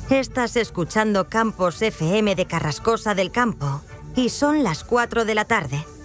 Estás escuchando Campos FM de Carrascosa del Campo y son las 4 de la tarde.